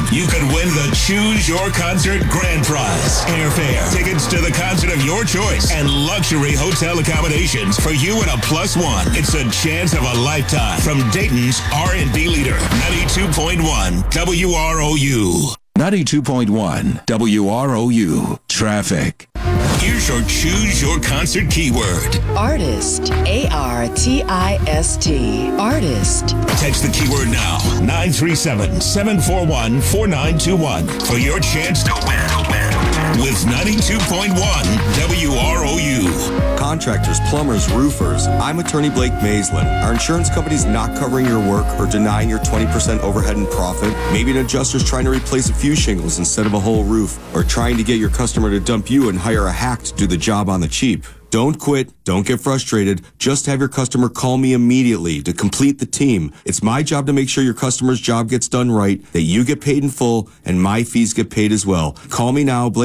you could win the Choose Your Concert grand prize. Airfare, tickets to the concert of your choice, and luxury hotel accommodations for you and a plus one. It's a chance of a lifetime from Dayton's R&B leader, 92.1 WROU. 92.1 WROU. Traffic. Here's your Choose Your Concert keyword. Artist. A-R-T-I-S-T. Artist. Text the keyword now. 937-741-4921 for your chance to win. With 92.1 WROU. Contractors, plumbers, roofers. I'm attorney Blake Maislin. Our insurance company's not covering your work or denying your 20% overhead and profit. Maybe an adjuster's trying to replace a few shingles instead of a whole roof, or trying to get your customer to dump you and hire a hack to do the job on the cheap. Don't quit. Don't get frustrated. Just have your customer call me immediately to complete the team. It's my job to make sure your customer's job gets done right, that you get paid in full, and my fees get paid as well. Call me now, Blake